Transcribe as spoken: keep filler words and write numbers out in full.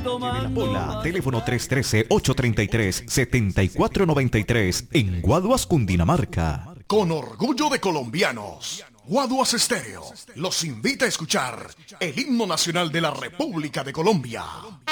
Hola, teléfono tres uno tres, ocho tres tres, siete cuatro nueve tres en Guaduas, Cundinamarca. Con orgullo de colombianos, Guaduas Estéreo los invita a escuchar el himno nacional de la República de Colombia.